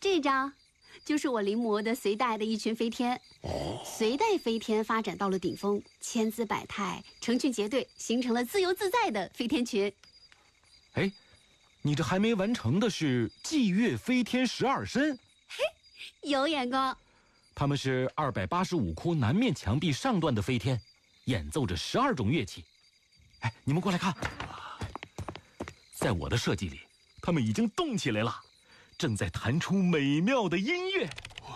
这张就是我临摹的隋代的一群飞天。隋代飞天发展到了顶峰，千姿百态，成群结队，形成了自由自在的飞天群。 哎，你这还没完成的是祭月飞天12身。 嘿，有眼光。 他们是285窟南面墙壁上段的飞天，演奏着12种乐器。哎，你们过来看，在我的设计里，他们已经动起来了，正在弹出美妙的音乐。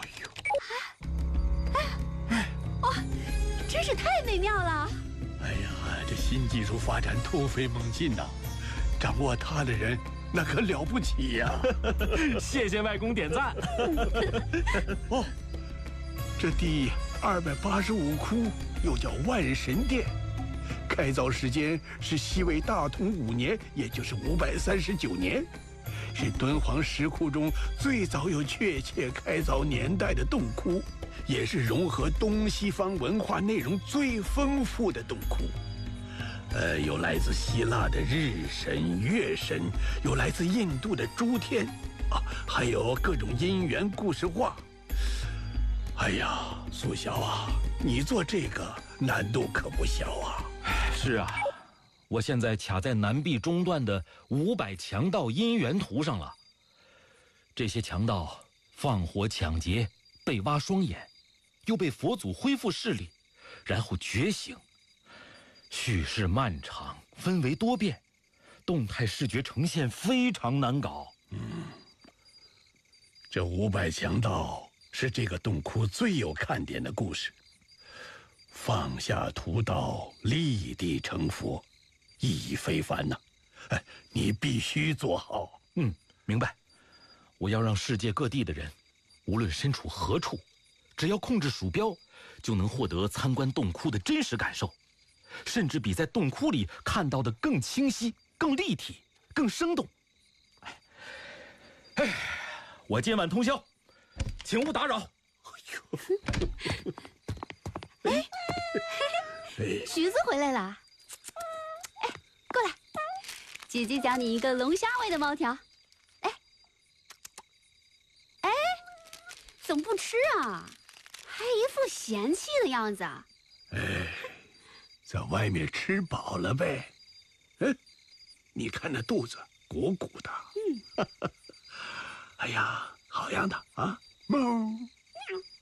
哇，真是太美妙了！ 哎呀，这新技术发展突飞猛进呐，掌握它的人那可了不起呀！ 谢谢外公点赞。 哦，这第285窟又叫万神殿，开凿时间是西魏大同5年，也就是539年，是敦煌石窟中最早有确切开凿年代的洞窟，也是融合东西方文化内容最丰富的洞窟。有来自希腊的日神、月神，有来自印度的诸天，还有各种姻缘故事画。哎呀，苏小啊，你做这个难度可不小啊！ 是啊，我现在卡在南壁中段的500强盗姻缘图上了。这些强盗放火抢劫，被挖双眼，又被佛祖恢复视力，然后觉醒。叙事漫长，氛围多变，动态视觉呈现非常难搞。 这500强盗是这个洞窟最有看点的故事。放下屠刀，立地成佛，意义非凡呐！哎，你必须做好。 明白。我要让世界各地的人，无论身处何处，只要控制鼠标，就能获得参观洞窟的真实感受，甚至比在洞窟里看到的更清晰、更立体、更生动。我今晚通宵，请勿打扰。 橘子回来了，哎，过来，姐姐教你一个龙虾味的猫条。哎，怎么不吃啊？还一副嫌弃的样子。 在外面吃饱了呗。你看那肚子鼓鼓的。哎呀，好样的啊，猫。